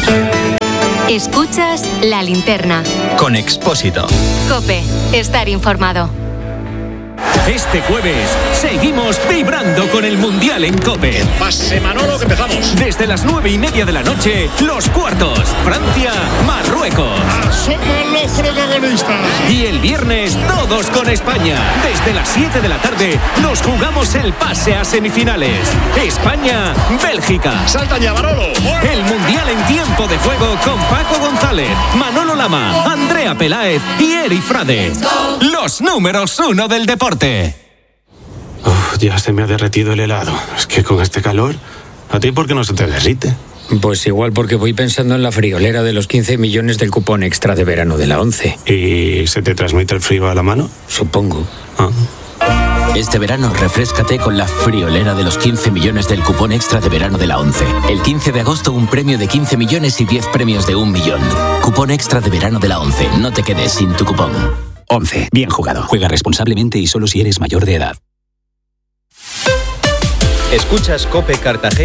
Escuchas La Linterna. Con Expósito. COPE. Estar informado. Este jueves seguimos vibrando con el Mundial en COPE. Pase Manolo, que empezamos. Desde las 9:30 de la noche, los cuartos. Francia, Marruecos. Asoman los protagonistas. Y el viernes, todos con España. Desde las 7 de la tarde, nos jugamos el pase a semifinales. España, Bélgica. Salta ya, Manolo. El Mundial en tiempo de juego con Paco González, Manolo Lama, Andrea Peláez y Eri Frade. Los números 1 del deporte. Ya se me ha derretido el helado. Es que con este calor, ¿a ti por qué no se te derrite? Pues igual porque voy pensando en la friolera de los 15 millones del cupón extra de verano de la 11. ¿Y se te transmite el frío a la mano? Supongo. Este verano refréscate con la friolera de los 15 millones del cupón extra de verano de la 11. El 15 de agosto un premio de 15 millones y 10 premios de 1 millón. Cupón extra de verano de la 11. No te quedes sin tu cupón. 11. Bien jugado. Juega responsablemente y solo si eres mayor de edad. Escuchas COPE Cartagena.